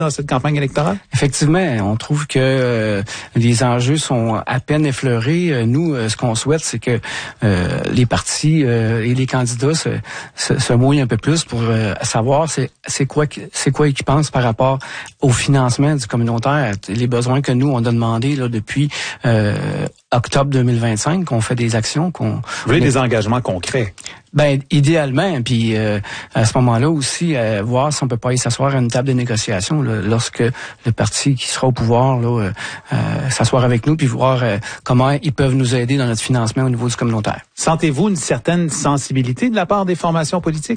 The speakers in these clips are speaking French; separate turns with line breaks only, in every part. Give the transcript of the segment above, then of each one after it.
dans cette campagne électorale?
Effectivement, on trouve que les enjeux sont à peine effleurés. Nous, ce qu'on souhaite, c'est que les partis et les candidats se mouillent un peu plus pour savoir c'est quoi qu'ils pensent par rapport au financement du communautaire, les besoins que nous on a demandé là depuis octobre 2025, qu'on fait des actions,
Vous voulez des engagements concrets?
Ben idéalement, puis à ce moment-là aussi, voir si on peut pas y s'asseoir à une table de négociation là, lorsque le parti qui sera au pouvoir là s'asseoir avec nous puis voir comment ils peuvent nous aider dans notre financement au niveau du communautaire.
Sentez-vous une certaine sensibilité de la part des formations politiques?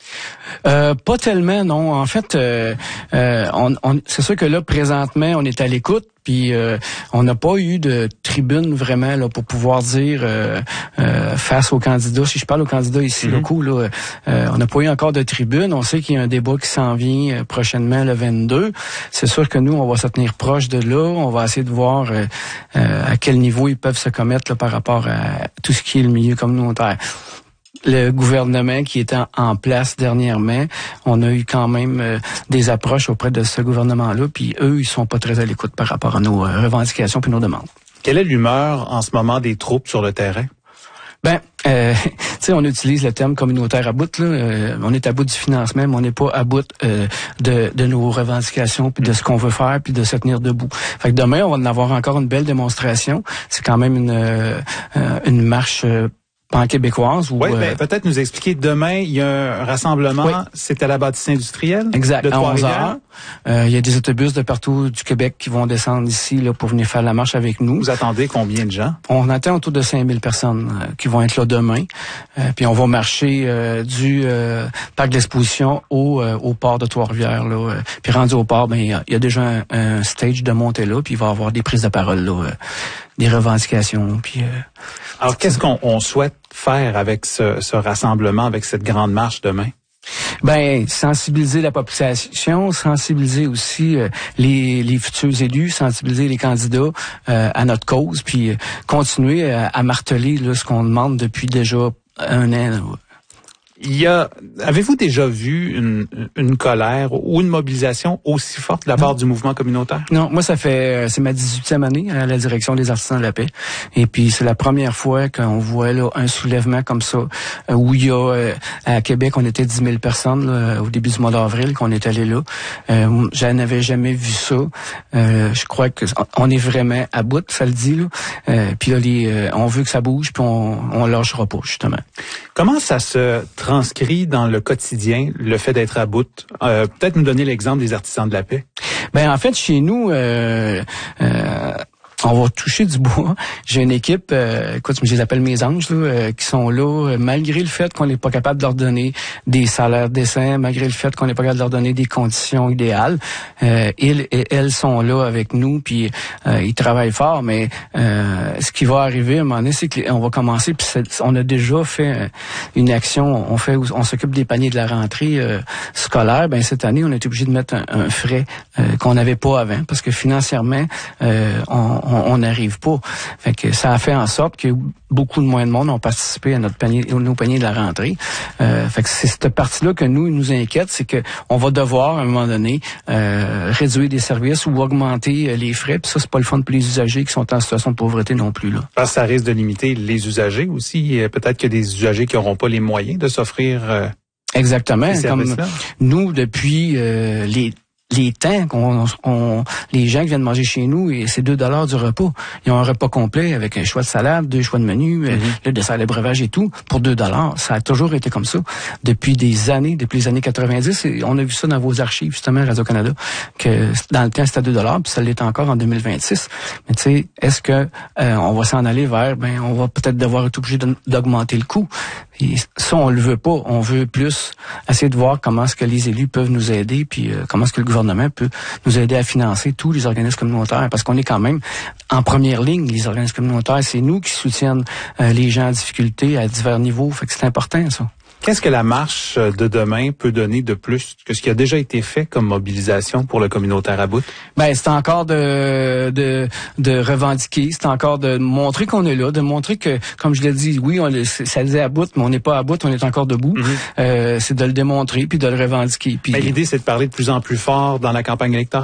Pas tellement, non. En fait, c'est sûr que là, présentement, on est à l'écoute, puis on n'a pas eu de tribune vraiment là pour pouvoir dire face aux candidats. Si je parle aux candidats ici locaux, là, on n'a pas eu encore de tribune. On sait qu'il y a un débat qui s'en vient prochainement le 22. C'est sûr que nous, on va se tenir proche de là. On va essayer de voir à quel niveau ils peuvent se commettre là, par rapport à tout ce qui est le milieu communautaire. Le gouvernement qui était en place dernièrement, on a eu quand même des approches auprès de ce gouvernement-là, puis eux, ils sont pas très à l'écoute par rapport à nos revendications puis nos demandes.
Quelle est l'humeur en ce moment des troupes sur le terrain?
Ben, tu sais, on utilise le terme communautaire à bout, là. On est à bout du financement, mais on n'est pas à bout de nos revendications, puis de ce qu'on veut faire, puis de se tenir debout. Fait que demain, on va en avoir encore une belle démonstration. C'est quand même une marche pan-québécoise.
Oui, peut-être nous expliquer. Demain, il y a un rassemblement. Oui. C'est à la bâtisse industrielle.
Exact.
De
à 11h. Il y a des autobus de partout du Québec qui vont descendre ici là pour venir faire la marche avec nous.
Vous attendez combien de gens?
On attend autour de 5000 personnes qui vont être là demain. Puis on va marcher du parc d'exposition au port de Trois-Rivières. Là. Puis rendu au port, ben il y a déjà un stage de montée là. Puis il va y avoir des prises de parole là, des revendications. Puis
alors qu'est-ce qu'on souhaite faire avec ce rassemblement, avec cette grande marche demain?
Ben, sensibiliser la population, sensibiliser aussi les futurs élus, sensibiliser les candidats à notre cause, puis continuer à marteler là, ce qu'on demande depuis déjà un an. Là.
Avez-vous déjà vu une colère ou une mobilisation aussi forte de la part du mouvement communautaire?
Non, moi c'est ma 18e année à la direction des Artisans de la paix. Et puis c'est la première fois qu'on voit là un soulèvement comme ça, où il y a à Québec, on était 10 000 personnes là, au début du mois d'avril qu'on est allé là. Je n'avais jamais vu ça. Je crois que on est vraiment à bout, ça le dit là. Puis là, on veut que ça bouge, puis on lâchera pas justement.
Comment ça se transcrit dans le quotidien, le fait d'être à bout? Peut-être nous donner l'exemple des Artisans de la paix.
Ben en fait, chez nous, on va toucher du bois. J'ai une équipe, écoute, je les appelle mes anges, là, qui sont là, malgré le fait qu'on n'est pas capable de leur donner des salaires décents, malgré le fait qu'on n'est pas capable de leur donner des conditions idéales. Ils et elles sont là avec nous, puis ils travaillent fort, mais ce qui va arriver à un moment donné, c'est qu'on va commencer, puis on a déjà fait une action, on s'occupe des paniers de la rentrée scolaire. Ben cette année, on a été obligé de mettre un frais qu'on n'avait pas avant, parce que financièrement, on n'arrive pas. Fait que ça a fait en sorte que beaucoup de moins de monde ont participé à nos paniers de la rentrée. Fait que c'est cette partie-là que nous inquiète, c'est que on va devoir à un moment donné réduire des services ou augmenter les frais. Puis ça, c'est pas le fun pour les usagers qui sont en situation de pauvreté non plus là.
Parce que ça risque de limiter les usagers aussi. Peut-être qu'il y a des usagers qui n'auront pas les moyens de s'offrir.
Exactement. Comme nous depuis les temps les gens qui viennent manger chez nous, et c'est $2 du repas. Ils ont un repas complet avec un choix de salade, 2 choix de menu, le dessert, le breuvage et tout, pour $2. Ça a toujours été comme ça. Depuis les années 90, et on a vu ça dans vos archives, justement, Radio-Canada, que dans le temps, c'était $2, puis ça l'est encore en 2026. Mais tu sais, est-ce que on va s'en aller vers, on va peut-être devoir être obligé d'augmenter le coût. Et ça, on le veut pas. On veut plus essayer de voir comment est-ce que les élus peuvent nous aider, puis comment est-ce que le gouvernement peut nous aider à financer tous les organismes communautaires, parce qu'on est quand même en première ligne. Les organismes communautaires, c'est nous qui soutiennent les gens en difficulté à divers niveaux. Fait que c'est important, ça.
Qu'est-ce que la marche de demain peut donner de plus que ce qui a déjà été fait comme mobilisation pour le communautaire à bout?
Ben, c'est encore de revendiquer, c'est encore de montrer qu'on est là, de montrer que, comme je l'ai dit, oui, ça disait à bout, mais on n'est pas à bout, on est encore debout. C'est de le démontrer puis de le revendiquer. Puis
l'idée, c'est de parler de plus en plus fort dans la campagne électorale.